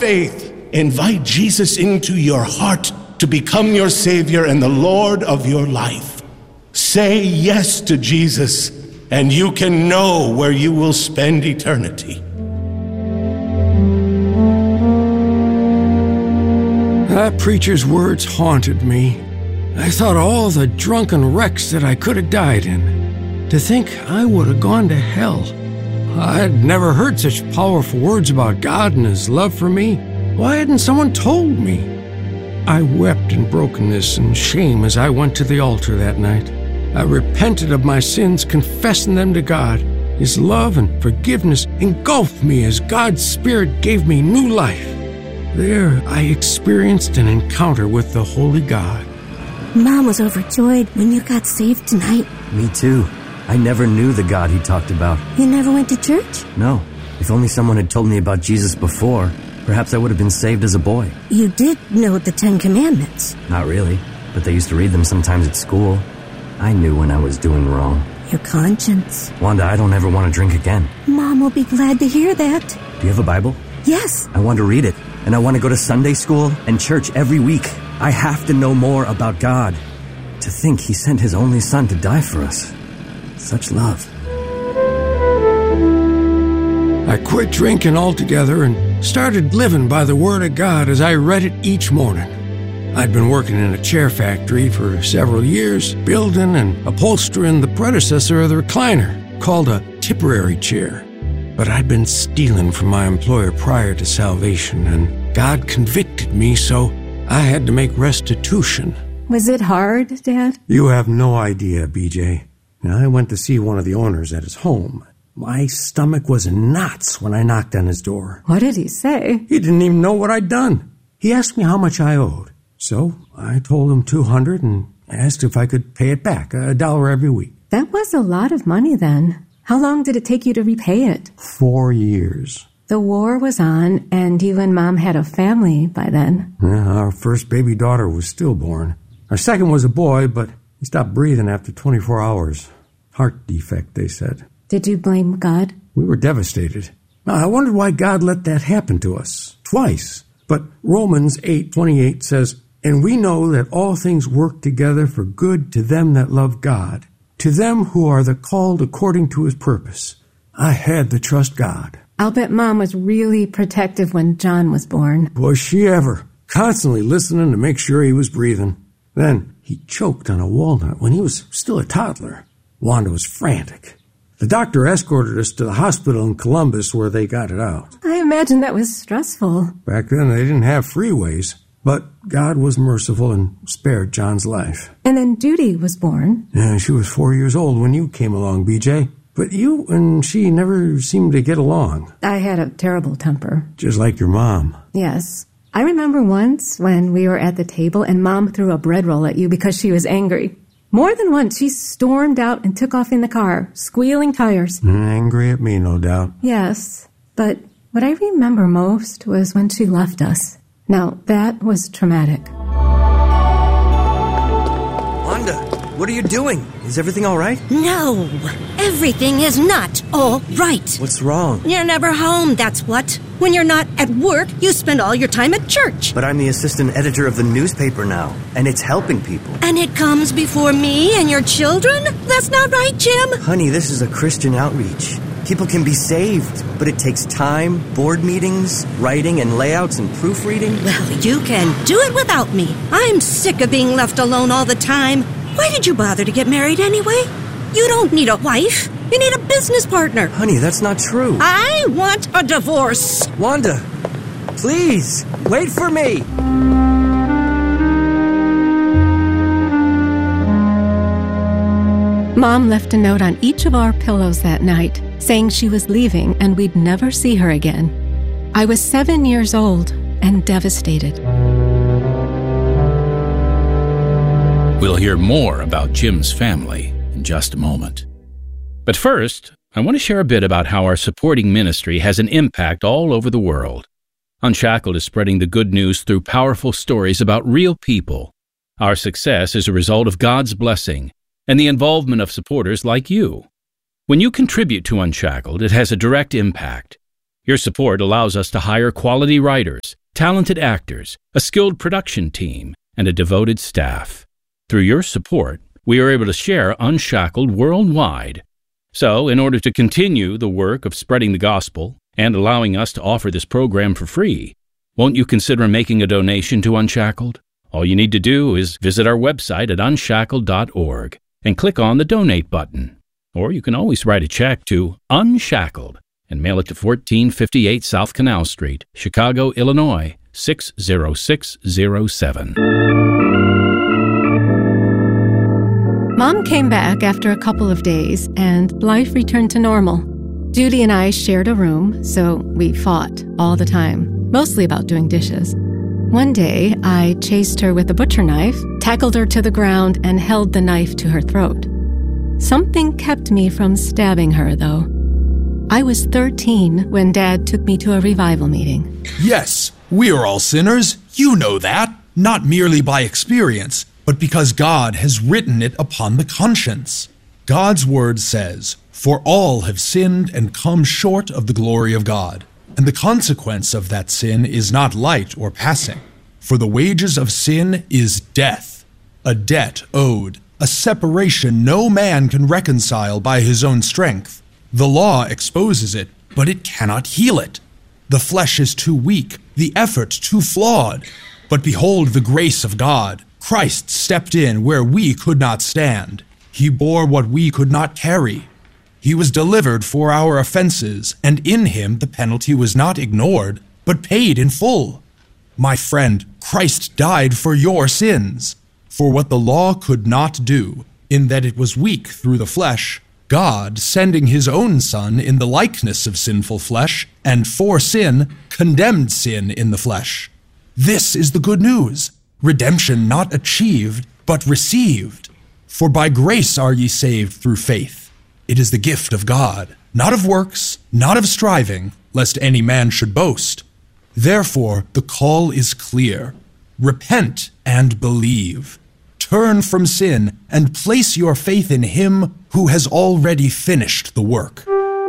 faith, invite Jesus into your heart to become your Savior and the Lord of your life. Say yes to Jesus, and you can know where you will spend eternity. That preacher's words haunted me. I thought all the drunken wrecks that I could have died in. To think I would have gone to hell. I'd never heard such powerful words about God and His love for me. Why hadn't someone told me? I wept in brokenness and shame as I went to the altar that night. I repented of my sins, confessing them to God. His love and forgiveness engulfed me as God's Spirit gave me new life. There, I experienced an encounter with the Holy God. Mom was overjoyed when you got saved tonight. Me too. I never knew the God he talked about. You never went to church? No. If only someone had told me about Jesus before, perhaps I would have been saved as a boy. You did know the 10 Commandments. Not really, but they used to read them sometimes at school. I knew when I was doing wrong. Your conscience. Wanda, I don't ever want to drink again. Mom will be glad to hear that. Do you have a Bible? Yes. I want to read it, and I want to go to Sunday school and church every week. I have to know more about God. To think He sent His only Son to die for us. Such love. I quit drinking altogether and started living by the Word of God as I read it each morning. I'd been working in a chair factory for several years, building and upholstering the predecessor of the recliner, called a Tipperary chair. But I'd been stealing from my employer prior to salvation, and God convicted me, so I had to make restitution. Was it hard, Dad? You have no idea, BJ. Now, I went to see one of the owners at his home. My stomach was in knots when I knocked on his door. What did he say? He didn't even know what I'd done. He asked me how much I owed. So I told him $200 and asked if I could pay it back, $1 every week. That was a lot of money then. How long did it take you to repay it? 4 years. The war was on, and you and Mom had a family by then. Yeah, our first baby daughter was stillborn. Our second was a boy, but he stopped breathing after 24 hours. Heart defect, they said. Did you blame God? We were devastated. I wondered why God let that happen to us. Twice. But Romans 8:28 says, "And we know that all things work together for good to them that love God, to them who are the called according to His purpose." I had to trust God. I'll bet Mom was really protective when John was born. Was she ever. Constantly listening to make sure he was breathing. Then he choked on a walnut when he was still a toddler. Wanda was frantic. The doctor escorted us to the hospital in Columbus where they got it out. I imagine that was stressful. Back then they didn't have freeways, but God was merciful and spared John's life. And then Judy was born. Yeah, she was 4 years old when you came along, BJ. But you and she never seemed to get along. I had a terrible temper. Just like your mom. Yes. I remember once when we were at the table and Mom threw a bread roll at you because she was angry. More than once, she stormed out and took off in the car, squealing tires. Angry at me, no doubt. Yes, but what I remember most was when she left us. Now, that was traumatic. Wanda, what are you doing? Is everything all right? No, everything is not all right. What's wrong? You're never home, that's what. When you're not at work, you spend all your time at church. But I'm the assistant editor of the newspaper now, and it's helping people. And it comes before me and your children? That's not right, Jim. Honey, this is a Christian outreach. People can be saved, but it takes time, board meetings, writing and layouts and proofreading. Well, you can do it without me. I'm sick of being left alone all the time. Why did you bother to get married anyway? You don't need a wife. You need a business partner. Honey, that's not true. I want a divorce. Wanda, please, wait for me. Mom left a note on each of our pillows that night, saying she was leaving and we'd never see her again. I was 7 years old and devastated. We'll hear more about Jim's family in just a moment. But first, I want to share a bit about how our supporting ministry has an impact all over the world. Unshackled is spreading the good news through powerful stories about real people. Our success is a result of God's blessing and the involvement of supporters like you. When you contribute to Unshackled, it has a direct impact. Your support allows us to hire quality writers, talented actors, a skilled production team, and a devoted staff. Through your support, we are able to share Unshackled worldwide. So, in order to continue the work of spreading the gospel and allowing us to offer this program for free, won't you consider making a donation to Unshackled? All you need to do is visit our website at unshackled.org and click on the Donate button. Or you can always write a check to Unshackled and mail it to 1458 South Canal Street, Chicago, Illinois, 60607. Mom came back after a couple of days, and life returned to normal. Judy and I shared a room, so we fought all the time, mostly about doing dishes. One day, I chased her with a butcher knife, tackled her to the ground, and held the knife to her throat. Something kept me from stabbing her, though. I was 13 when Dad took me to a revival meeting. Yes, we are all sinners. You know that. Not merely by experience, but because God has written it upon the conscience. God's word says, "For all have sinned and come short of the glory of God. And the consequence of that sin is not light or passing. For the wages of sin is death, a debt owed, a separation no man can reconcile by his own strength. The law exposes it, but it cannot heal it. The flesh is too weak, the effort too flawed. But behold the grace of God. Christ stepped in where we could not stand. He bore what we could not carry. He was delivered for our offenses, and in him the penalty was not ignored, but paid in full. My friend, Christ died for your sins. For what the law could not do, in that it was weak through the flesh, God, sending his own Son in the likeness of sinful flesh, and for sin, condemned sin in the flesh. This is the good news. Redemption not achieved, but received. For by grace are ye saved through faith. It is the gift of God, not of works, not of striving, lest any man should boast. Therefore, the call is clear. Repent and believe. Turn from sin and place your faith in him who has already finished the work.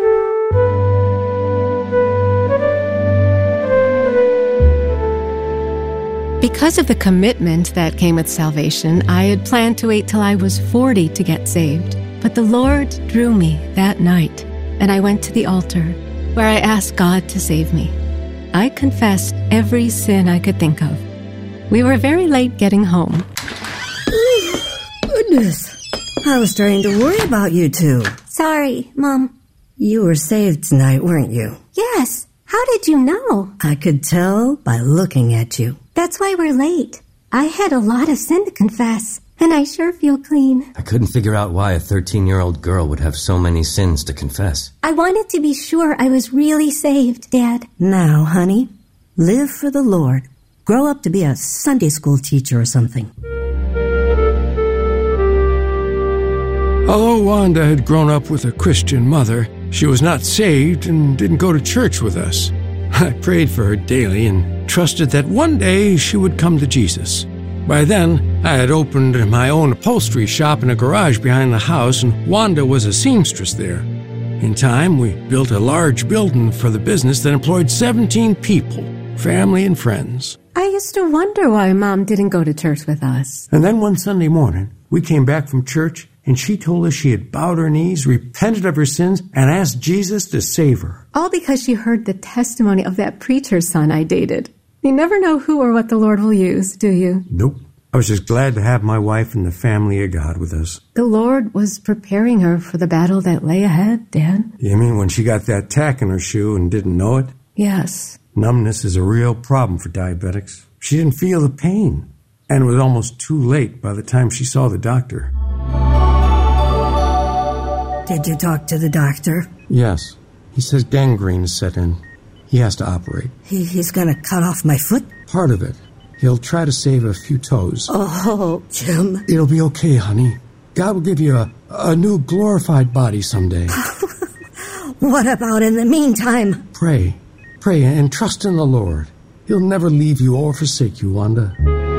Because of the commitment that came with salvation, I had planned to wait till I was 40 to get saved. But the Lord drew me that night, and I went to the altar, where I asked God to save me. I confessed every sin I could think of. We were very late getting home. Goodness, I was starting to worry about you two. Sorry, Mom. You were saved tonight, weren't you? Yes. How did you know? I could tell by looking at you. That's why we're late. I had a lot of sin to confess, and I sure feel clean. I couldn't figure out why a 13-year-old girl would have so many sins to confess. I wanted to be sure I was really saved, Dad. Now, honey, live for the Lord. Grow up to be a Sunday school teacher or something. Although Wanda had grown up with a Christian mother, she was not saved and didn't go to church with us. I prayed for her daily and trusted that one day she would come to Jesus. By then, I had opened my own upholstery shop in a garage behind the house, and Wanda was a seamstress there. In time, we built a large building for the business that employed 17 people, family and friends. I used to wonder why Mom didn't go to church with us. And then one Sunday morning, we came back from church, and she told us she had bowed her knees, repented of her sins, and asked Jesus to save her. All because she heard the testimony of that preacher's son I dated. You never know who or what the Lord will use, do you? Nope. I was just glad to have my wife and the family of God with us. The Lord was preparing her for the battle that lay ahead, Dad. You mean when she got that tack in her shoe and didn't know it? Yes. Numbness is a real problem for diabetics. She didn't feel the pain, and it was almost too late by the time she saw the doctor. Did you talk to the doctor? Yes. He says gangrene is set in. He has to operate. He's gonna cut off my foot? Part of it. He'll try to save a few toes. Oh, Jim. It'll be okay, honey. God will give you a new glorified body someday. What about in the meantime? Pray. Pray and trust in the Lord. He'll never leave you or forsake you, Wanda.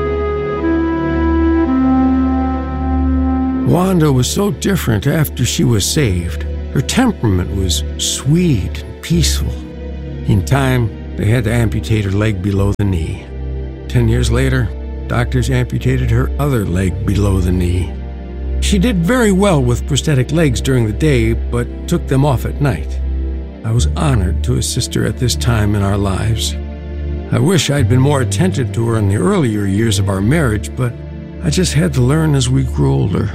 Wanda was so different after she was saved. Her temperament was sweet and peaceful. In time, they had to amputate her leg below the knee. 10 years later, doctors amputated her other leg below the knee. She did very well with prosthetic legs during the day, but took them off at night. I was honored to assist her at this time in our lives. I wish I'd been more attentive to her in the earlier years of our marriage, but I just had to learn as we grew older.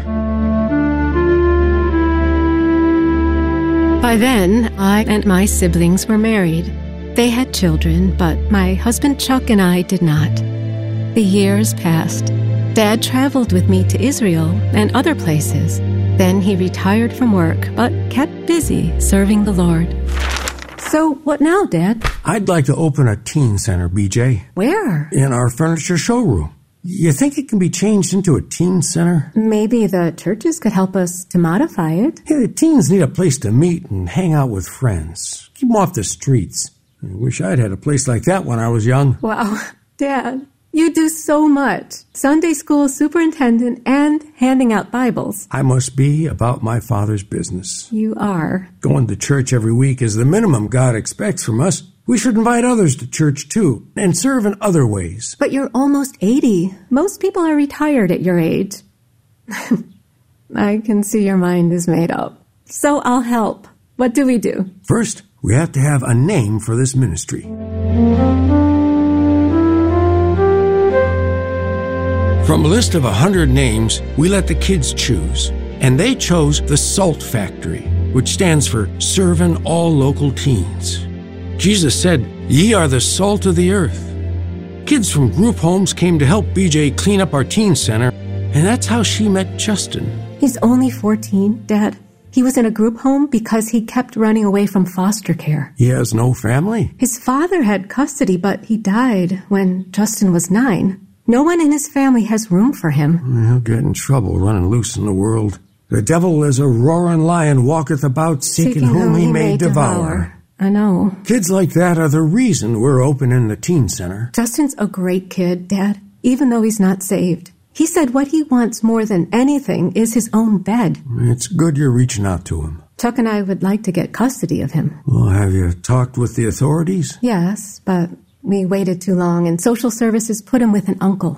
By then, I and my siblings were married. They had children, but my husband Chuck and I did not. The years passed. Dad traveled with me to Israel and other places. Then he retired from work, but kept busy serving the Lord. So, what now, Dad? I'd like to open a teen center, BJ. Where? In our furniture showroom. You think it can be changed into a teen center? Maybe the churches could help us to modify it. Yeah, the teens need a place to meet and hang out with friends. Keep them off the streets. I wish I'd had a place like that when I was young. Wow, Dad, you do so much. Sunday school superintendent and handing out Bibles. I must be about my Father's business. You are. Going to church every week is the minimum God expects from us. We should invite others to church, too, and serve in other ways. But you're almost 80. Most people are retired at your age. I can see your mind is made up. So I'll help. What do we do? First, we have to have a name for this ministry. From a list of 100 names, we let the kids choose. And they chose the SALT Factory, which stands for Serving All Local Teens. Jesus said, "Ye are the salt of the earth." Kids from group homes came to help BJ clean up our teen center, and that's how she met Justin. He's only 14, Dad. He was in a group home because he kept running away from foster care. He has no family. His father had custody, but he died when Justin was 9. No one in his family has room for him. He'll get in trouble running loose in the world. The devil as a roaring lion walketh about, seeking whom he may devour. I know. Kids like that are the reason we're opening the teen center. Justin's a great kid, Dad, even though he's not saved. He said what he wants more than anything is his own bed. It's good you're reaching out to him. Chuck and I would like to get custody of him. Well, have you talked with the authorities? Yes, but we waited too long and social services put him with an uncle.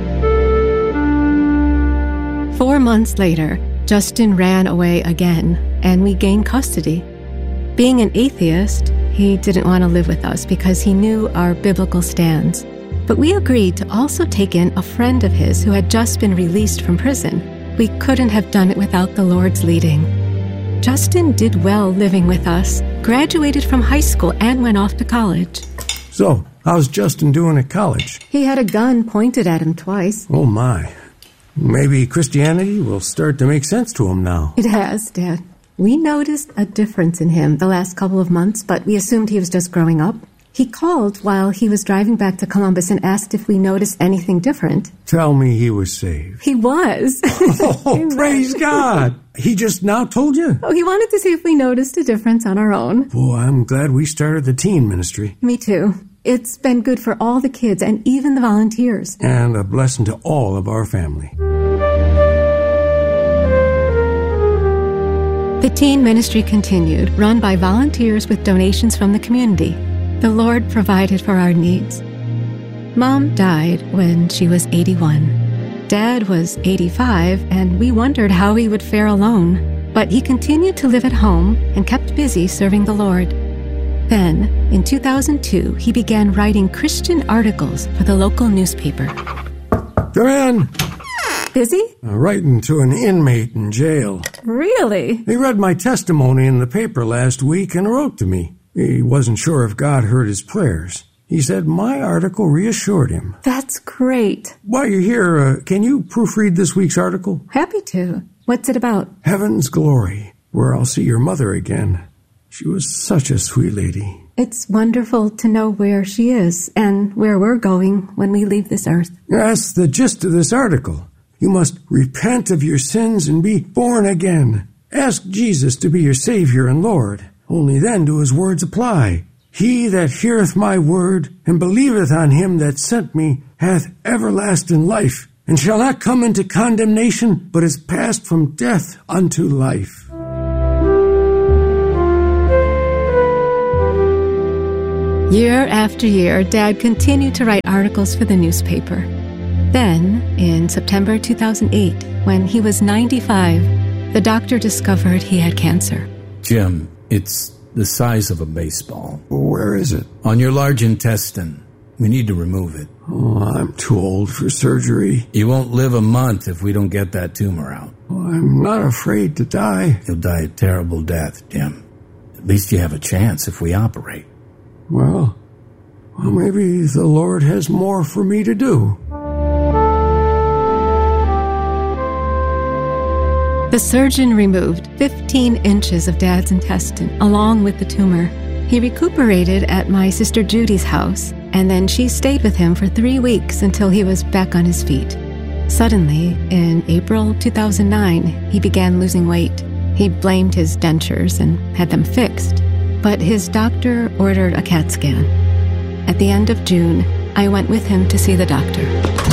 4 months later, Justin ran away again, and we gained custody. Being an atheist, he didn't want to live with us because he knew our biblical stands. But we agreed to also take in a friend of his who had just been released from prison. We couldn't have done it without the Lord's leading. Justin did well living with us, graduated from high school, and went off to college. So, how's Justin doing at college? He had a gun pointed at him twice. Oh, my. Maybe Christianity will start to make sense to him now. It has, Dad. We noticed a difference in him the last couple of months, but we assumed he was just growing up. He called while he was driving back to Columbus and asked if we noticed anything different. Tell me he was saved. He was. Oh, praise God. He just now told you? Oh, he wanted to see if we noticed a difference on our own. Boy, I'm glad we started the teen ministry. Me too. It's been good for all the kids and even the volunteers. And a blessing to all of our family. The teen ministry continued, run by volunteers with donations from the community. The Lord provided for our needs. Mom died when she was 81. Dad was 85, and we wondered how he would fare alone. But he continued to live at home and kept busy serving the Lord. Then, in 2002, he began writing Christian articles for the local newspaper. Come in. Busy? Writing to an inmate in jail. Really? He read my testimony in the paper last week and wrote to me. He wasn't sure if God heard his prayers. He said my article reassured him. That's great. While you're here, can you proofread this week's article? Happy to. What's it about? Heaven's Glory, where I'll see your mother again. She was such a sweet lady. It's wonderful to know where she is and where we're going when we leave this earth. That's the gist of this article. You must repent of your sins and be born again. Ask Jesus to be your Savior and Lord. Only then do his words apply. He that heareth my word and believeth on him that sent me hath everlasting life, and shall not come into condemnation, but is passed from death unto life. Year after year, Dad continued to write articles for the newspaper. Then, in September 2008, when he was 95, the doctor discovered he had cancer. Jim, it's the size of a baseball. Where is it? On your large intestine. We need to remove it. Oh, I'm too old for surgery. You won't live a month if we don't get that tumor out. I'm not afraid to die. You'll die a terrible death, Jim. At least you have a chance if we operate. Well, maybe the Lord has more for me to do. The surgeon removed 15 inches of Dad's intestine, along with the tumor. He recuperated at my sister Judy's house, and then she stayed with him for 3 weeks until he was back on his feet. Suddenly, in April 2009, he began losing weight. He blamed his dentures and had them fixed, but his doctor ordered a CAT scan. At the end of June, I went with him to see the doctor.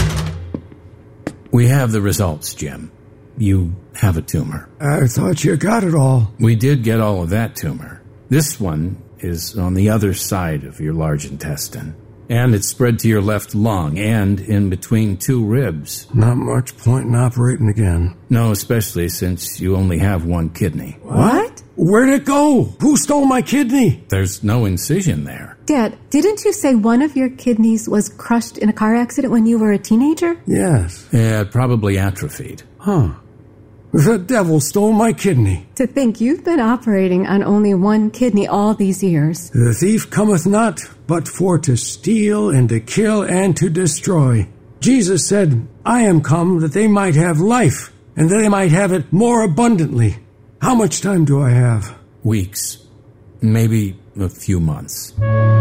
We have the results, Jim. You have a tumor. I thought you got it all. We did get all of that tumor. This one is on the other side of your large intestine, and it's spread to your left lung and in between 2 ribs. Not much point in operating again. No, especially since you only have 1 kidney. What? Where'd it go? Who stole my kidney? There's no incision there. Dad, didn't you say one of your kidneys was crushed in a car accident when you were a teenager? Yes. Yeah, it probably atrophied. Huh. The devil stole my kidney. To think you've been operating on only 1 kidney all these years. The thief cometh not, but for to steal and to kill and to destroy. Jesus said, I am come that they might have life, and that they might have it more abundantly. How much time do I have? Weeks. Maybe a few months.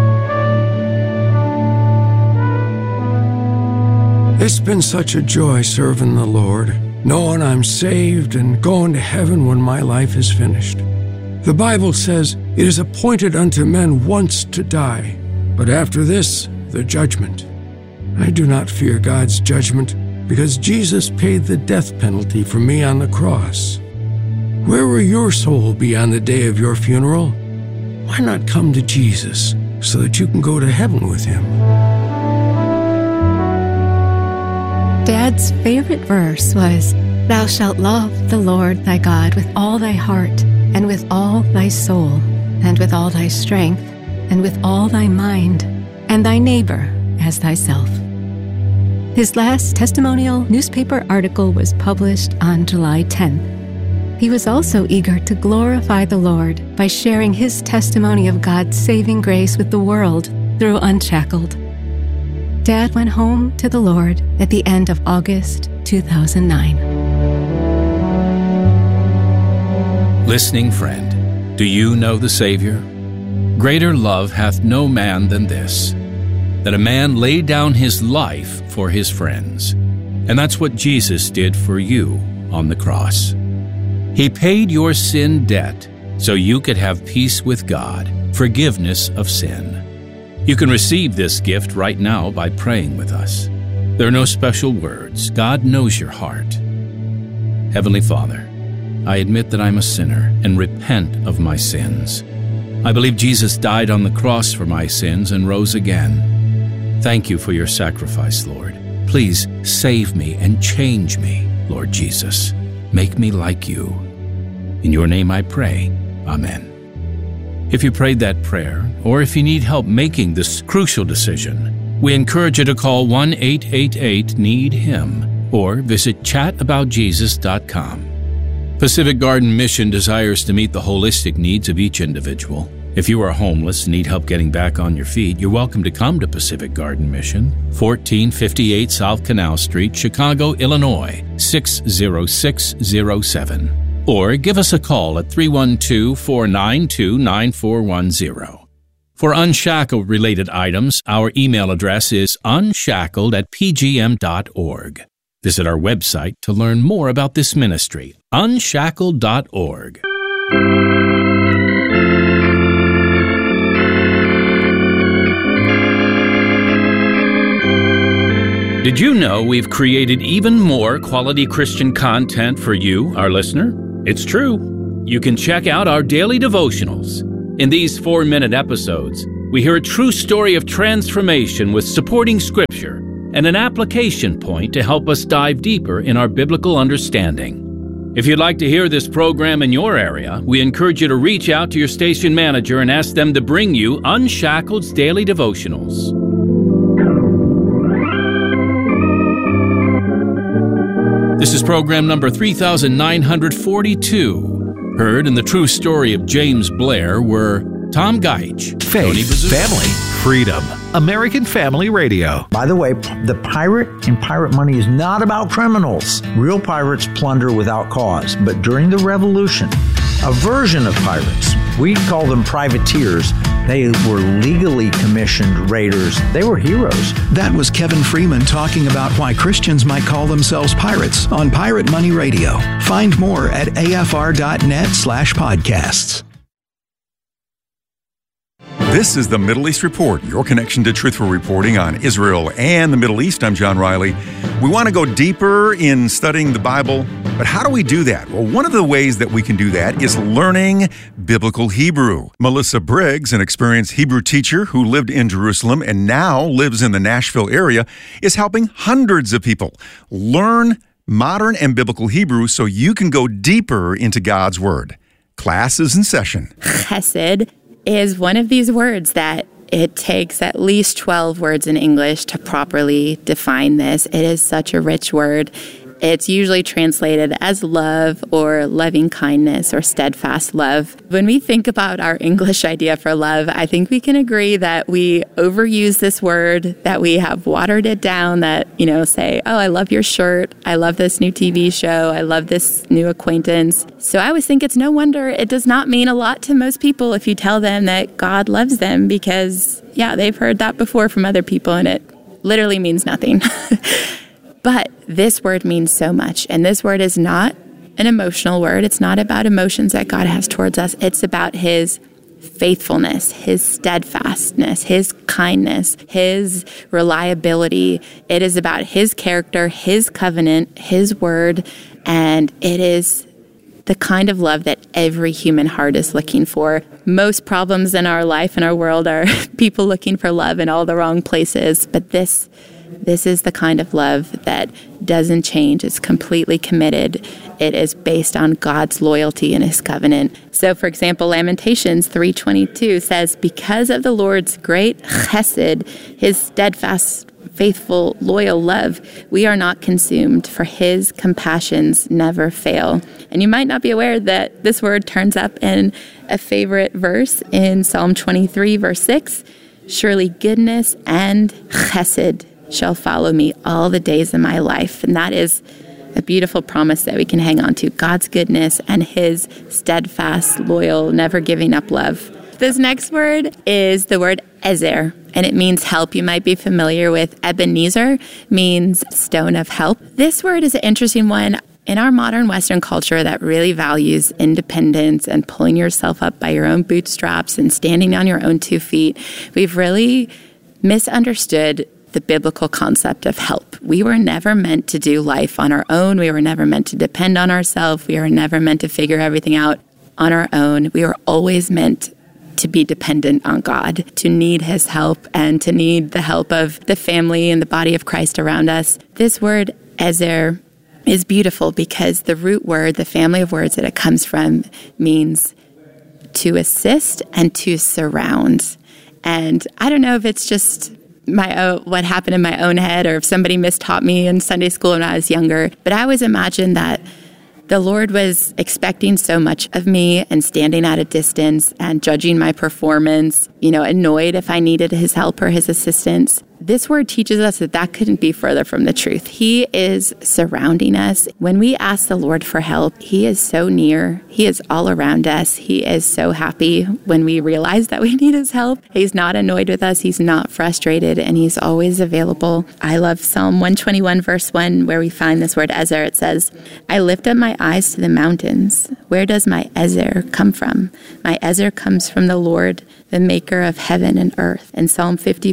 It's been such a joy serving the Lord, knowing I'm saved and going to heaven when my life is finished. The Bible says, it is appointed unto men once to die, but after this, the judgment. I do not fear God's judgment, because Jesus paid the death penalty for me on the cross. Where will your soul be on the day of your funeral? Why not come to Jesus so that you can go to heaven with him? Dad's favorite verse was, Thou shalt love the Lord thy God with all thy heart, and with all thy soul, and with all thy strength, and with all thy mind, and thy neighbor as thyself. His last testimonial newspaper article was published on July 10th. He was also eager to glorify the Lord by sharing his testimony of God's saving grace with the world through Unshackled. Dad went home to the Lord at the end of August 2009. Listening friend, do you know the Savior? Greater love hath no man than this, that a man lay down his life for his friends. And that's what Jesus did for you on the cross. He paid your sin debt so you could have peace with God, forgiveness of sin. You can receive this gift right now by praying with us. There are no special words. God knows your heart. Heavenly Father, I admit that I'm a sinner and repent of my sins. I believe Jesus died on the cross for my sins and rose again. Thank you for your sacrifice, Lord. Please save me and change me, Lord Jesus. Make me like you. In your name I pray. Amen. If you prayed that prayer, or if you need help making this crucial decision, we encourage you to call 1-888-NEED-HIM or visit chataboutjesus.com. Pacific Garden Mission desires to meet the holistic needs of each individual. If you are homeless and need help getting back on your feet, you're welcome to come to Pacific Garden Mission, 1458 South Canal Street, Chicago, Illinois, 60607. Or give us a call at 312-492-9410. For Unshackled-related items, our email address is unshackled@pgm.org. Visit our website to learn more about this ministry, unshackled.org. Did you know we've created even more quality Christian content for you, our listener? It's true. You can check out our daily devotionals. In these 4-minute episodes, we hear a true story of transformation with supporting scripture and an application point to help us dive deeper in our biblical understanding. If you'd like to hear this program in your area, we encourage you to reach out to your station manager and ask them to bring you Unshackled's Daily Devotionals. This is program number 3942. Heard in the true story of James Blair were Tom Geich, Faith, Family, Freedom, American Family Radio. By the way, the pirate in Pirate Money is not about criminals. Real pirates plunder without cause. But during the Revolution, a version of pirates, we call them privateers, they were legally commissioned raiders. They were heroes. That was Kevin Freeman talking about why Christians might call themselves pirates on Pirate Money Radio. Find more at afr.net/podcasts. This is the Middle East Report, your connection to truthful reporting on Israel and the Middle East. I'm John Riley. We want to go deeper in studying the Bible, but how do we do that? Well, one of the ways that we can do that is learning biblical Hebrew. Melissa Briggs, an experienced Hebrew teacher who lived in Jerusalem and now lives in the Nashville area, is helping hundreds of people learn modern and biblical Hebrew so you can go deeper into God's Word. Class is in session. Chesed is one of these words that it takes at least 12 words in English to properly define this. It is such a rich word. It's usually translated as love or loving kindness or steadfast love. When we think about our English idea for love, I think we can agree that we overuse this word, that we have watered it down, that, say, oh, I love your shirt. I love this new TV show. I love this new acquaintance. So I always think it's no wonder it does not mean a lot to most people if you tell them that God loves them because, they've heard that before from other people and it literally means nothing. But this word means so much. And this word is not an emotional word. It's not about emotions that God has towards us. It's about His faithfulness, His steadfastness, His kindness, His reliability. It is about His character, His covenant, His word. And it is the kind of love that every human heart is looking for. Most problems in our life and our world are people looking for love in all the wrong places. But this is the kind of love that doesn't change. It's completely committed. It is based on God's loyalty and His covenant. So, for example, Lamentations 3:22 says, because of the Lord's great chesed, His steadfast, faithful, loyal love, we are not consumed, for His compassions never fail. And you might not be aware that this word turns up in a favorite verse in Psalm 23, verse 6. Surely goodness and chesed shall follow me all the days of my life. And that is a beautiful promise that we can hang on to. God's goodness and His steadfast, loyal, never giving up love. This next word is the word ezer, and it means help. You might be familiar with Ebenezer, means stone of help. This word is an interesting one. In our modern Western culture that really values independence and pulling yourself up by your own bootstraps and standing on your own 2 feet, we've really misunderstood the biblical concept of help. We were never meant to do life on our own. We were never meant to depend on ourselves. We were never meant to figure everything out on our own. We were always meant to be dependent on God, to need His help and to need the help of the family and the body of Christ around us. This word, ezer, is beautiful because the root word, the family of words that it comes from, means to assist and to surround. And I don't know if it's just what happened in my own head or if somebody mistaught me in Sunday school when I was younger, but I always imagined that the Lord was expecting so much of me and standing at a distance and judging my performance, annoyed if I needed His help or His assistance. This word teaches us that couldn't be further from the truth. He is surrounding us. When we ask the Lord for help, He is so near. He is all around us. He is so happy when we realize that we need His help. He's not annoyed with us. He's not frustrated, and He's always available. I love Psalm 121, verse 1, where we find this word ezer. It says, I lift up my eyes to the mountains. Where does my ezer come from? My ezer comes from the Lord, the maker of heaven and earth. And Psalm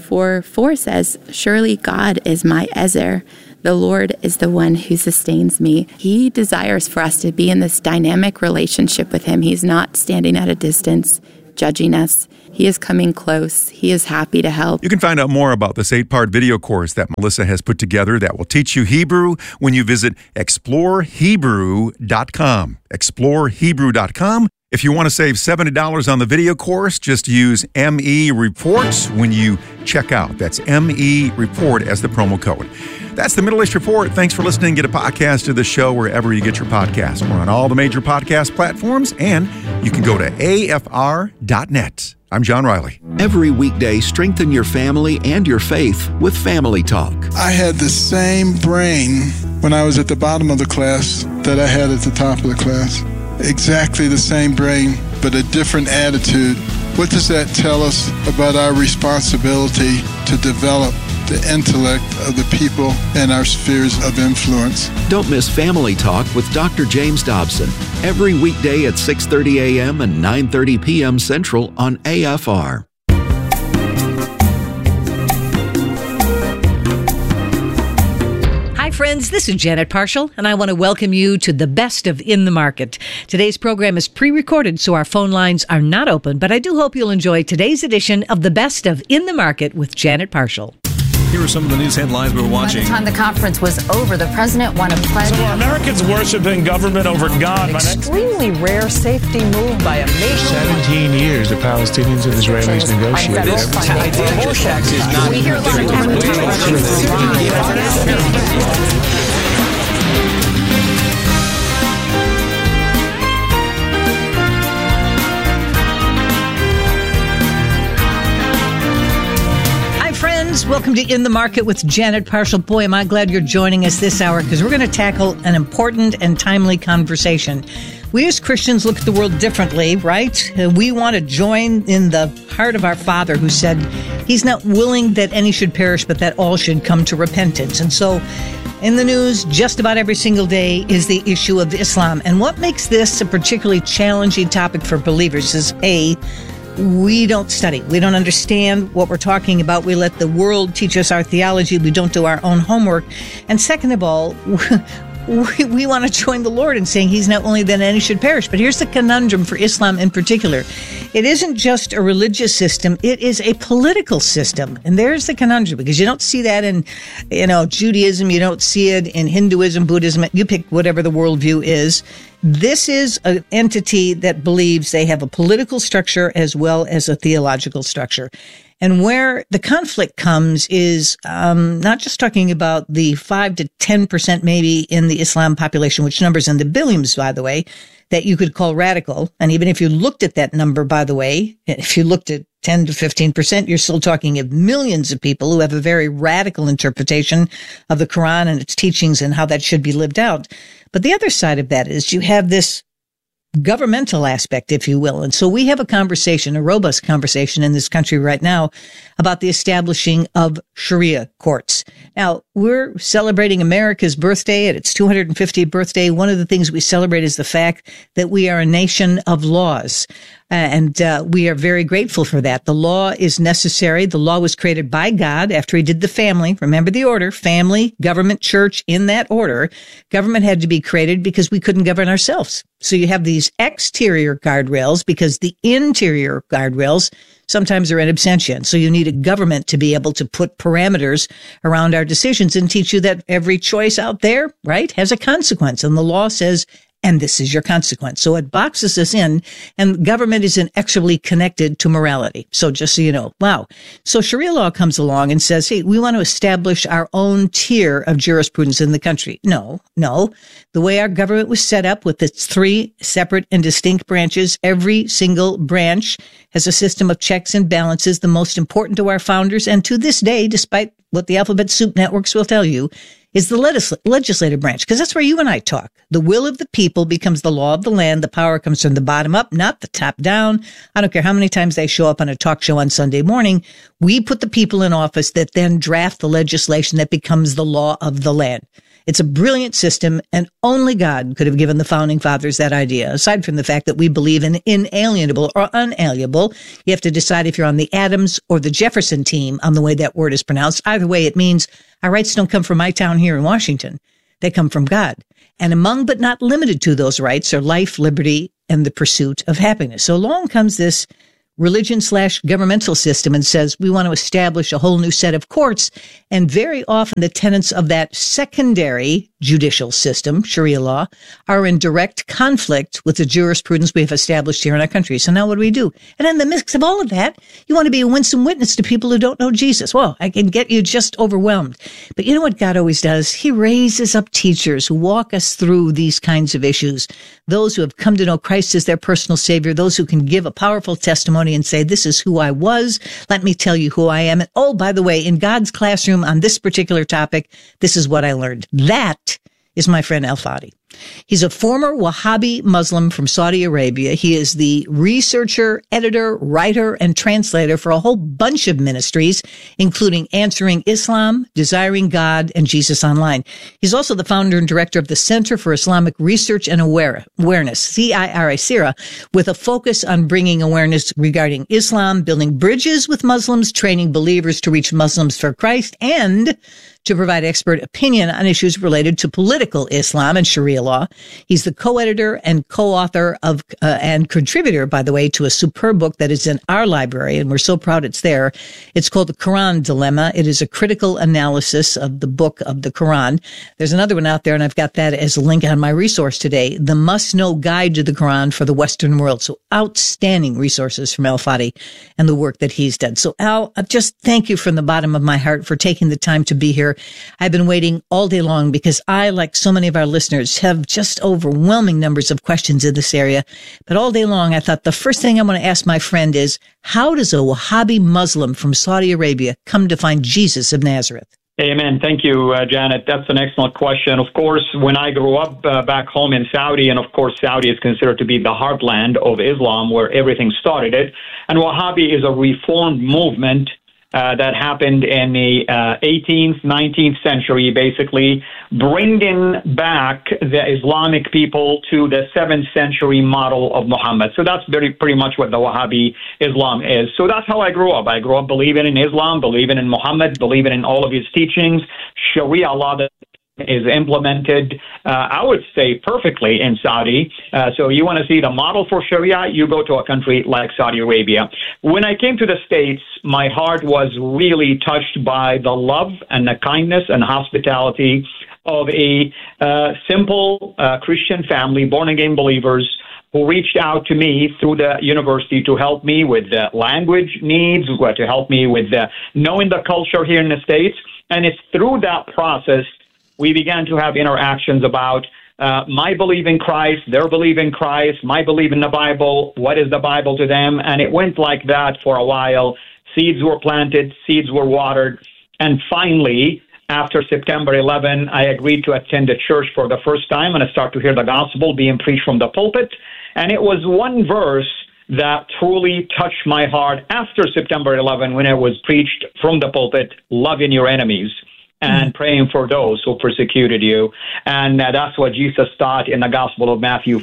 54:4 says, surely God is my ezer. The Lord is the one who sustains me. He desires for us to be in this dynamic relationship with Him. He's not standing at a distance, judging us. He is coming close. He is happy to help. You can find out more about this 8-part video course that Melissa has put together that will teach you Hebrew when you visit explorehebrew.com. Explorehebrew.com. If you want to save $70 on the video course, just use ME Reports when you check out. That's ME Report as the promo code. That's the Middle East Report. Thanks for listening. Get a podcast of the show wherever you get your podcasts. We're on all the major podcast platforms, and you can go to afr.net. I'm John Riley. Every weekday, strengthen your family and your faith with Family Talk. I had the same brain when I was at the bottom of the class that I had at the top of the class. Exactly the same brain, but a different attitude. What does that tell us about our responsibility to develop the intellect of the people in our spheres of influence? Don't miss Family Talk with Dr. James Dobson every weekday at 6:30 a.m. and 9:30 p.m. Central on AFR. Hi, friends. This is Janet Parshall, and I want to welcome you to the best of In the Market. Today's program is pre-recorded, so our phone lines are not open, but I do hope you'll enjoy today's edition of the best of In the Market with Janet Parshall. Here are some of the news headlines we're watching. By the time the conference was over, the president won a pledge. So are Americans worshiping government over God? An extremely rare safety move by a major... 17 years the Palestinians and Israelis negotiated. We hear a lot of Welcome to In the Market with Janet Parshall. Boy, am I glad you're joining us this hour, because we're going to tackle an important and timely conversation. We as Christians look at the world differently, right? We want to join in the heart of our Father who said he's not willing that any should perish, but that all should come to repentance. And so in the news just about every single day is the issue of Islam. And what makes this a particularly challenging topic for believers is we don't study. We don't understand what we're talking about. We let the world teach us our theology. We don't do our own homework. And second of all, we want to join the Lord in saying he's not only that any should perish. But here's the conundrum for Islam in particular. It isn't just a religious system. It is a political system. And there's the conundrum, because you don't see that in, Judaism. You don't see it in Hinduism, Buddhism. You pick whatever the worldview is. This is an entity that believes they have a political structure as well as a theological structure. And where the conflict comes is not just talking about the 5 to 10% maybe in the Islam population, which numbers in the billions, by the way, that you could call radical. And even if you looked at that number, by the way, if you looked at 10 to 15%, you're still talking of millions of people who have a very radical interpretation of the Quran and its teachings and how that should be lived out. But the other side of that is you have this governmental aspect, if you will. And so we have a robust conversation in this country right now about the establishing of Sharia courts. Now, we're celebrating America's birthday at its 250th birthday. One of the things we celebrate is the fact that we are a nation of laws. And we are very grateful for that. The law is necessary. The law was created by God after he did the family. Remember the order: family, government, church, in that order. Government had to be created because we couldn't govern ourselves. So you have these exterior guardrails because the interior guardrails sometimes are in absentia. So you need a government to be able to put parameters around our decisions and teach you that every choice out there, right, has a consequence. And the law says, and this is your consequence. So it boxes us in, and government is inexorably connected to morality. So just so you know, wow. So Sharia law comes along and says, hey, we want to establish our own tier of jurisprudence in the country. No. The way our government was set up with its 3 separate and distinct branches, every single branch has a system of checks and balances, the most important to our founders. And to this day, despite what the alphabet soup networks will tell you, is the legislative branch, because that's where you and I talk. The will of the people becomes the law of the land. The power comes from the bottom up, not the top down. I don't care how many times they show up on a talk show on Sunday morning. We put the people in office that then draft the legislation that becomes the law of the land. It's a brilliant system, and only God could have given the founding fathers that idea. Aside from the fact that we believe in inalienable or unalienable, you have to decide if you're on the Adams or the Jefferson team on the way that word is pronounced. Either way, it means our rights don't come from my town here in Washington. They come from God. And among but not limited to those rights are life, liberty, and the pursuit of happiness. So along comes this religion/governmental system and says we want to establish a whole new set of courts. And very often the tenets of that secondary judicial system, Sharia law, are in direct conflict with the jurisprudence we have established here in our country. So now what do we do? And in the mix of all of that, you want to be a winsome witness to people who don't know Jesus. Well, I can get you just overwhelmed. But you know what God always does? He raises up teachers who walk us through these kinds of issues. Those who have come to know Christ as their personal Savior, those who can give a powerful testimony and say, this is who I was. Let me tell you who I am. And oh, by the way, in God's classroom on this particular topic, this is what I learned. That is my friend Al-Fadi. He's a former Wahhabi Muslim from Saudi Arabia. He is the researcher, editor, writer, and translator for a whole bunch of ministries, including Answering Islam, Desiring God, and Jesus Online. He's also the founder and director of the Center for Islamic Research and Awareness, CIRA, with a focus on bringing awareness regarding Islam, building bridges with Muslims, training believers to reach Muslims for Christ, and to provide expert opinion on issues related to political Islam and Sharia law. He's the co-editor and co-author of and contributor, by the way, to a superb book that is in our library, and we're so proud it's there. It's called The Quran Dilemma. It is a critical analysis of the book of the Quran. There's another one out there, and I've got that as a link on my resource today, The Must-Know Guide to the Quran for the Western World. So outstanding resources from Al-Fadi and the work that he's done. So Al, just thank you from the bottom of my heart for taking the time to be here. I've been waiting all day long because I, like so many of our listeners, have just overwhelming numbers of questions in this area. But all day long, I thought the first thing I want to ask my friend is, how does a Wahhabi Muslim from Saudi Arabia come to find Jesus of Nazareth? Amen. Thank you, Janet. That's an excellent question. Of course, when I grew up back home in Saudi, and of course, Saudi is considered to be the heartland of Islam, where everything started it. And Wahhabi is a reformed movement that happened in the 18th, 19th century, basically bringing back the Islamic people to the 7th century model of Muhammad. So that's pretty much what the Wahhabi Islam is. So that's how I grew up. I grew up believing in Islam, believing in Muhammad, believing in all of his teachings, Sharia law that is implemented, I would say, perfectly in Saudi. So you want to see the model for Sharia, you go to a country like Saudi Arabia. When I came to the States, my heart was really touched by the love and the kindness and hospitality of a simple Christian family, born-again believers, who reached out to me through the university to help me with the language needs, to help me with knowing the culture here in the States. And it's through that process we began to have interactions about my belief in Christ, their belief in Christ, my belief in the Bible, what is the Bible to them, and it went like that for a while. Seeds were planted, seeds were watered, and finally, after September 11, I agreed to attend a church for the first time, and I started to hear the gospel being preached from the pulpit, and it was one verse that truly touched my heart after September 11 when it was preached from the pulpit, loving your enemies and praying for those who persecuted you. And that's what Jesus taught in the Gospel of Matthew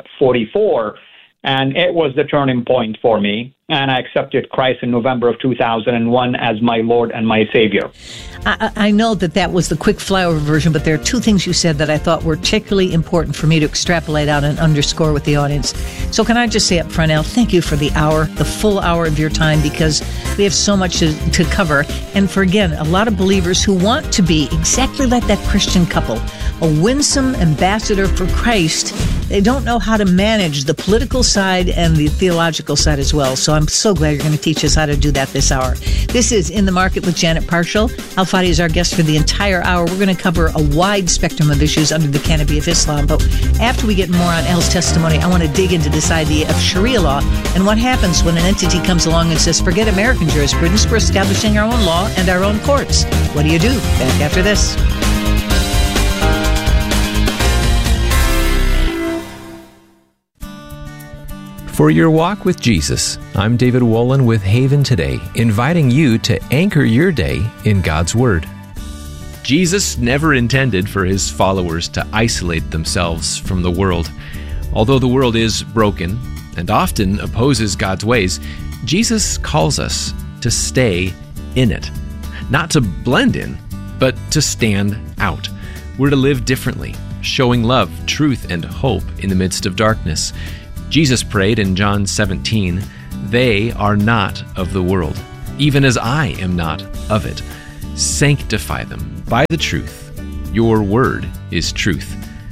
5:44. And it was the turning point for me. And I accepted Christ in November of 2001 as my Lord and my Savior. I know that was the quick flyover version, but there are two things you said that I thought were particularly important for me to extrapolate out and underscore with the audience. So can I just say up front, Al, thank you for the hour, the full hour of your time, because we have so much to cover. And for, again, a lot of believers who want to be exactly like that Christian couple, a winsome ambassador for Christ. They don't know how to manage the political side and the theological side as well. So I'm so glad you're going to teach us how to do that this hour. This is In the Market with Janet Parshall. Al-Fadi is our guest for the entire hour. We're going to cover a wide spectrum of issues under the canopy of Islam. But after we get more on Al's testimony, I want to dig into this idea of Sharia law and what happens when an entity comes along and says, forget American jurisprudence, we're establishing our own law and our own courts. What do you do? Back after this. For your walk with Jesus, I'm David Wolin with Haven Today, inviting you to anchor your day in God's Word. Jesus never intended for his followers to isolate themselves from the world. Although the world is broken and often opposes God's ways, Jesus calls us to stay in it. Not to blend in, but to stand out. We're to live differently, showing love, truth, and hope in the midst of darkness. Jesus prayed in John 17, They are not of the world, even as I am not of it. Sanctify them by the truth. Your word is truth.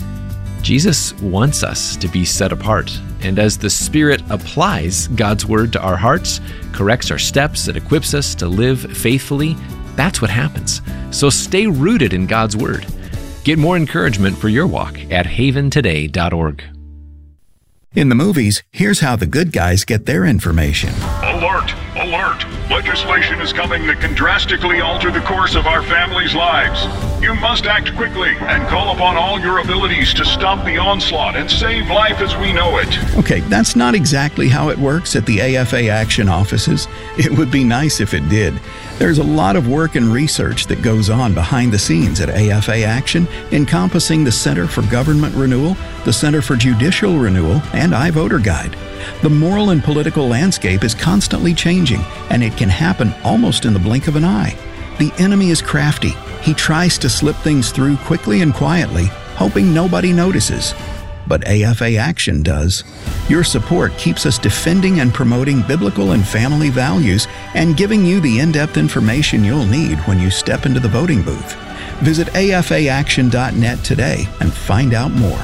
Jesus wants us to be set apart, and as the Spirit applies God's word to our hearts, corrects our steps, and equips us to live faithfully, that's what happens. So stay rooted in God's word. Get more encouragement for your walk at haventoday.org. In the movies, here's how the good guys get their information. Alert! Alert! Legislation is coming that can drastically alter the course of our families' lives. You must act quickly and call upon all your abilities to stop the onslaught and save life as we know it. Okay, that's not exactly how it works at the AFA Action offices. It would be nice if it did. There's a lot of work and research that goes on behind the scenes at AFA Action, encompassing the Center for Government Renewal, the Center for Judicial Renewal, and iVoter Guide. The moral and political landscape is constantly changing, and it can happen almost in the blink of an eye. The enemy is crafty. He tries to slip things through quickly and quietly, hoping nobody notices. But AFA Action does. Your support keeps us defending and promoting biblical and family values and giving you the in-depth information you'll need when you step into the voting booth. Visit afaaction.net today and find out more.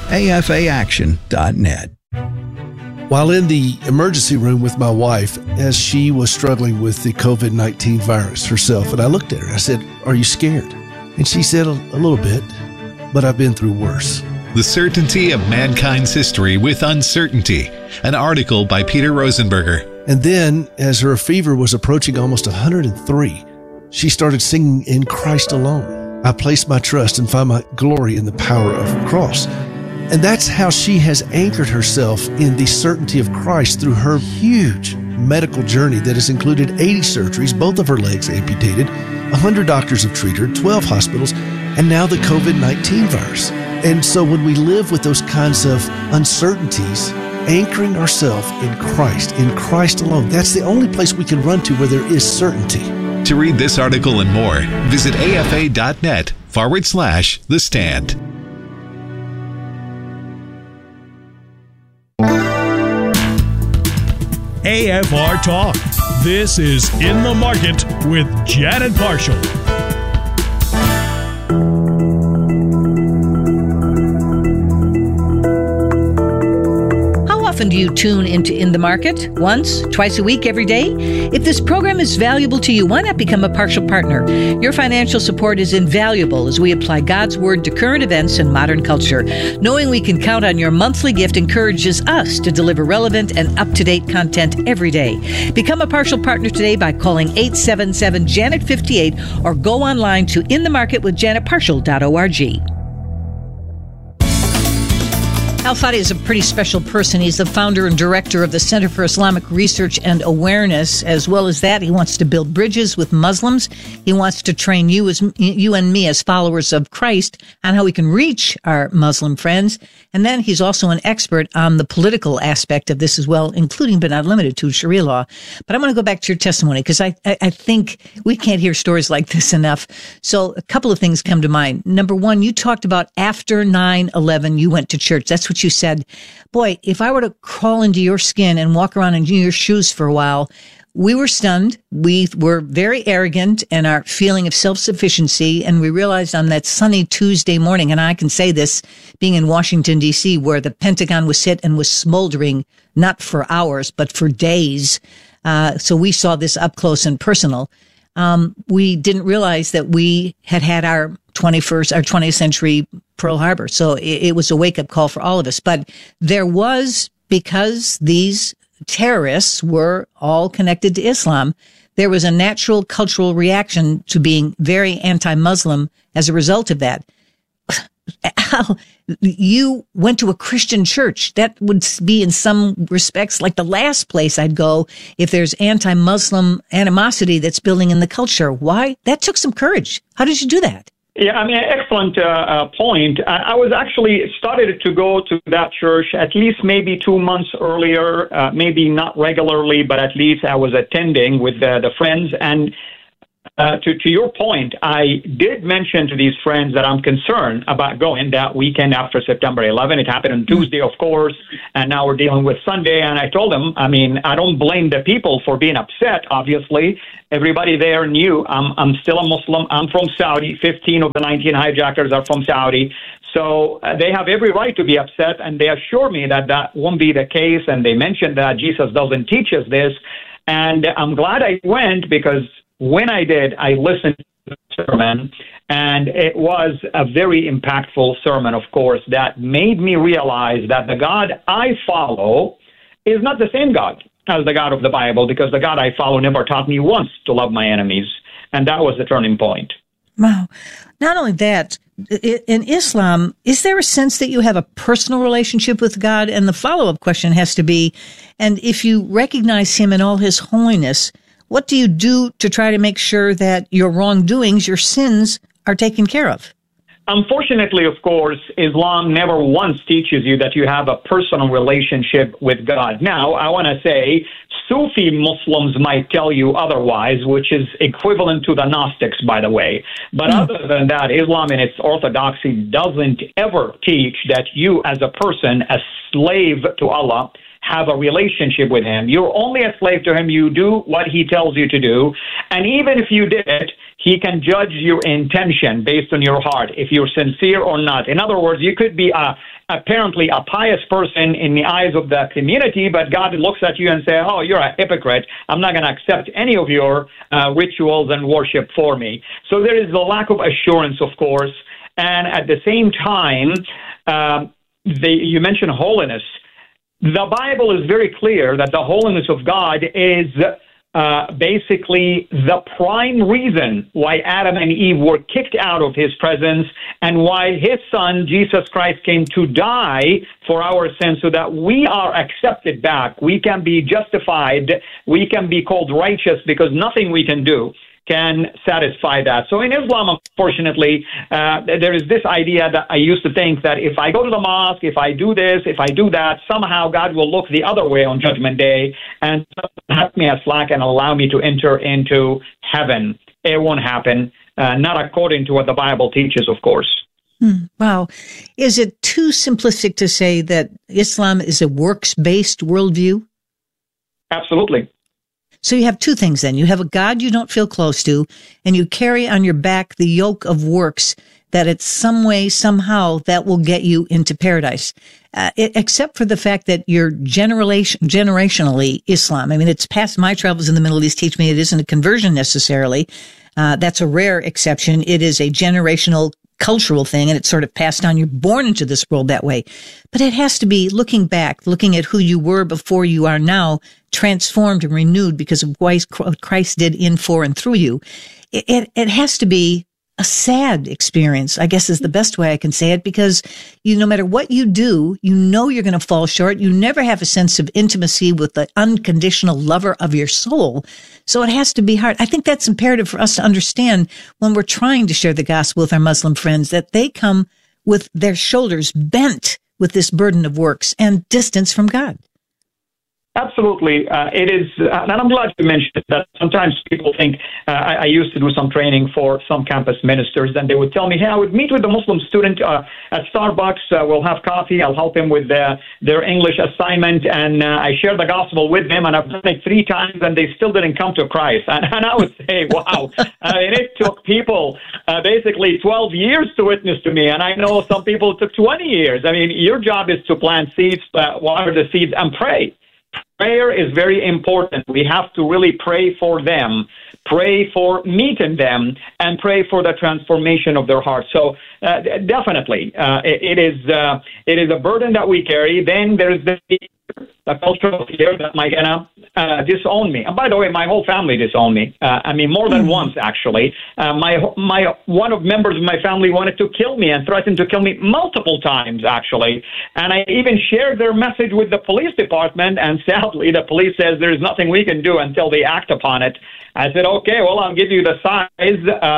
afaaction.net. While in the emergency room with my wife, as she was struggling with the COVID-19 virus herself, and I looked at her, I said, "Are you scared?" And she said, a little bit, but I've been through worse. The Certainty of Mankind's History with Uncertainty, an article by Peter Rosenberger. And then, as her fever was approaching almost 103, she started singing "In Christ Alone." I place my trust and find my glory in the power of the cross. And that's how she has anchored herself in the certainty of Christ through her huge medical journey that has included 80 surgeries, both of her legs amputated, 100 doctors have treated her, 12 hospitals, and now the COVID-19 virus. And so when we live with those kinds of uncertainties, anchoring ourselves in Christ alone, that's the only place we can run to where there is certainty. To read this article and more, visit afa.net/The Stand. AFR Talk. This is In the Market with Janet Parshall. How often do you tune into In the Market? Once, twice a week, every day? If this program is valuable to you, why not become a partial partner? Your financial support is invaluable as we apply God's Word to current events and modern culture. Knowing we can count on your monthly gift encourages us to deliver relevant and up-to-date content every day. Become a partial partner today by calling 877-JANET-58 or go online to inthemarketwithjanetparshall.org. Al Fadi is a pretty special person. He's the founder and director of the Center for Islamic Research and Awareness. As well as that, he wants to build bridges with Muslims. He wants to train you and me as followers of Christ on how we can reach our Muslim friends. And then he's also an expert on the political aspect of this as well, including but not limited to Sharia law. But I want to go back to your testimony because I think we can't hear stories like this enough. So a couple of things come to mind. Number one, you talked about after 9/11, you went to church. That's what you said. Boy, if I were to crawl into your skin and walk around in your shoes for a while, we were stunned. We were very arrogant in our feeling of self-sufficiency. And we realized on that sunny Tuesday morning, and I can say this being in Washington, D.C., where the Pentagon was hit and was smoldering, not for hours, but for days. So we saw this up close and personal. We didn't realize that we had our 20th century Pearl Harbor. So it was a wake-up call for all of us. But there was, because these terrorists were all connected to Islam, there was a natural cultural reaction to being very anti-Muslim as a result of that. Al, you went to a Christian church. That would be in some respects like the last place I'd go if there's anti-Muslim animosity that's building in the culture. Why? That took some courage. How did you do that? Yeah, I mean, excellent point. I was actually started to go to that church at least maybe 2 months earlier, maybe not regularly, but at least I was attending with the friends. And to your point, I did mention to these friends that I'm concerned about going that weekend after September 11. It happened on Tuesday, of course, and now we're dealing with Sunday. And I told them, I mean, I don't blame the people for being upset, obviously. Everybody there knew I'm still a Muslim. I'm from Saudi. 15 of the 19 hijackers are from Saudi. So they have every right to be upset, and they assure me that that won't be the case. And they mentioned that Jesus doesn't teach us this. And I'm glad I went, because when I did, I listened to the sermon, and it was a very impactful sermon, of course, that made me realize that the God I follow is not the same God as the God of the Bible, because the God I follow never taught me once to love my enemies. And that was the turning point. Wow. Not only that, in Islam, is there a sense that you have a personal relationship with God? And the follow-up question has to be, and if you recognize him in all his holiness, what do you do to try to make sure that your wrongdoings, your sins, are taken care of? Unfortunately, of course, Islam never once teaches you that you have a personal relationship with God. Now, I want to say Sufi Muslims might tell you otherwise, which is equivalent to the Gnostics, by the way. But other than that, Islam in its orthodoxy doesn't ever teach that you as a person, a slave to Allah, have a relationship with him. You're only a slave to him. You do what he tells you to do. And even if you did it, he can judge your intention based on your heart, if you're sincere or not. In other words, you could be apparently a pious person in the eyes of the community, but God looks at you and says, oh, you're a hypocrite. I'm not going to accept any of your rituals and worship for me. So there is a lack of assurance, of course. And at the same time, you mentioned holiness. The Bible is very clear that the holiness of God is basically the prime reason why Adam and Eve were kicked out of his presence, and why his son, Jesus Christ, came to die for our sins so that we are accepted back. We can be justified. We can be called righteous, because nothing we can do can satisfy that. So in Islam, unfortunately, there is this idea that I used to think that if I go to the mosque, if I do this, if I do that, somehow God will look the other way on Judgment Day and cut me a slack and allow me to enter into heaven. It won't happen, not according to what the Bible teaches, of course. Wow. Is it too simplistic to say that Islam is a works-based worldview? Absolutely. So you have two things then. You have a God you don't feel close to, and you carry on your back the yoke of works that it's some way, somehow, that will get you into paradise. Except for the fact that you're generationally Islam. I mean, it's past my travels in the Middle East teach me it isn't a conversion necessarily. That's a rare exception. It is a generational cultural thing, and it's sort of passed on. You're born into this world that way. But it has to be looking back, looking at who you were before you are now, transformed and renewed because of what Christ did in, for, and through you. It has to be a sad experience, I guess is the best way I can say it, because no matter what you do, you know you're going to fall short. You never have a sense of intimacy with the unconditional lover of your soul. So it has to be hard. I think that's imperative for us to understand when we're trying to share the gospel with our Muslim friends, that they come with their shoulders bent with this burden of works and distance from God. Absolutely. It is, and I'm glad you mentioned that. Sometimes people think, I used to do some training for some campus ministers, and they would tell me, hey, I would meet with a Muslim student at Starbucks, we'll have coffee, I'll help them with their English assignment, and I share the gospel with them, and I've done it 3 times, and they still didn't come to Christ. And I would say, wow, it took people basically 12 years to witness to me, and I know some people it took 20 years. I mean, your job is to plant seeds, water the seeds, and pray. Prayer is very important. We have to really pray for them, pray for meeting them, and pray for the transformation of their hearts. So definitely, it is a burden that we carry. Then there's the culture of fear that might disown me. And by the way, my whole family disowned me. More than once, actually. One of members of my family wanted to kill me and threatened to kill me multiple times, actually. And I even shared their message with the police department, and sadly, the police says there's nothing we can do until they act upon it. I said, okay, well, I'll give you the size,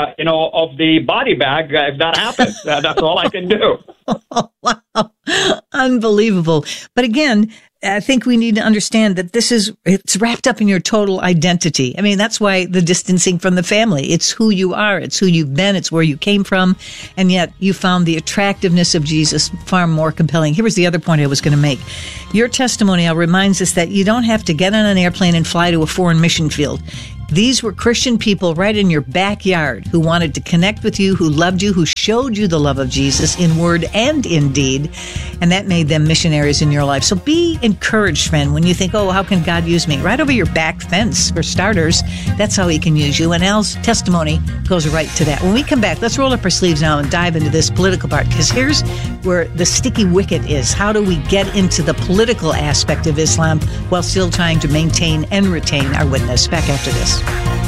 of the body bag if that happens. That's all I can do. Wow. Unbelievable. But again, I think we need to understand that it's wrapped up in your total identity. I mean, that's why the distancing from the family. It's who you are. It's who you've been. It's where you came from. And yet you found the attractiveness of Jesus far more compelling. Here was the other point I was going to make. Your testimonial reminds us that you don't have to get on an airplane and fly to a foreign mission field. These were Christian people right in your backyard who wanted to connect with you, who loved you, who showed you the love of Jesus in word and in deed, and that made them missionaries in your life. So be encouraged, friend, when you think, oh, how can God use me? Right over your back fence, for starters. That's how he can use you. And Al's testimony goes right to that. When we come back, let's roll up our sleeves now and dive into this political part, because here's where the sticky wicket is. How do we get into the political aspect of Islam while still trying to maintain and retain our witness? Back after this.